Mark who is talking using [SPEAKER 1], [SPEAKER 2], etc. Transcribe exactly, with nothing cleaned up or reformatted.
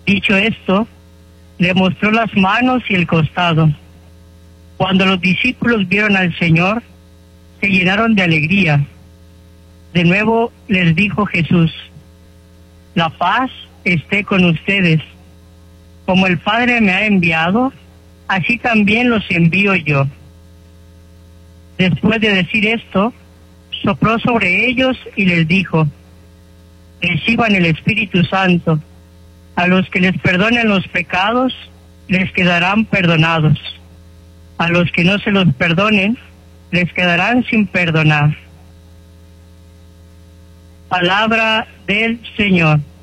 [SPEAKER 1] Dicho esto, le mostró las manos y el costado. Cuando los discípulos vieron al Señor, se llenaron de alegría. De nuevo les dijo Jesús: la paz esté con ustedes. Como el Padre me ha enviado, así también los envío yo. Después de decir esto, sopló sobre ellos y les dijo: reciban el Espíritu Santo. A los que les perdonen los pecados, les quedarán perdonados. A los que no se los perdonen, les quedarán sin perdonar. Palabra del Señor.